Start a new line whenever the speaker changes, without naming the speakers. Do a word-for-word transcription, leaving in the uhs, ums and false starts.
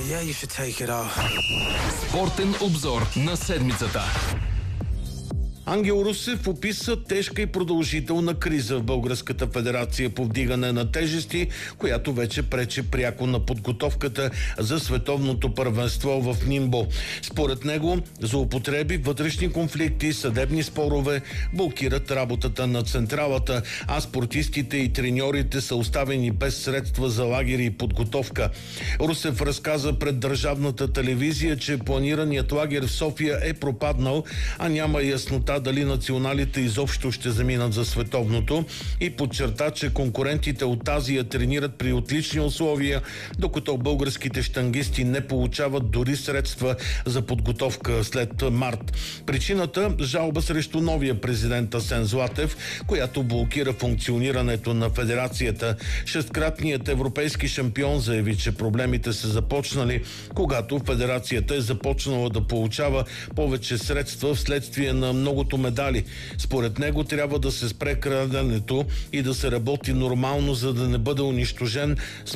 Yeah, you should take it off.
Спортен обзор на седмицата.
Ангел Русев описа тежка и продължителна криза в Българската федерация по вдигане на тежести, която вече пречи пряко на подготовката за световното първенство в Нимбо. Според него, злоупотреби, вътрешни конфликти, съдебни спорове блокират работата на централата, а спортистите и треньорите са оставени без средства за лагери и подготовка. Русев разказа пред държавната телевизия, че планираният лагер в София е пропаднал, а няма яснота дали националите изобщо ще заминат за световното, и подчерта, че конкурентите от Азия тренират при отлични условия, докато българските щангисти не получават дори средства за подготовка след март. Причината – жалба срещу новия президент Асен Златев, която блокира функционирането на федерацията. Шесткратният европейски шампион заяви, че проблемите са започнали, когато федерацията е започнала да получава повече средства вследствие на многото медали. Според него трябва да се спре краденето и да се работи нормално, за да не бъде унищожен